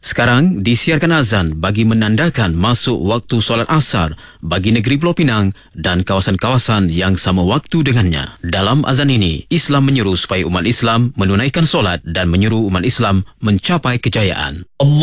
Sekarang disiarkan azan bagi menandakan masuk waktu solat asar bagi negeri Pulau Pinang dan kawasan-kawasan yang sama waktu dengannya. Dalam azan ini, Islam menyeru supaya umat Islam menunaikan solat dan menyeru umat Islam mencapai kejayaan.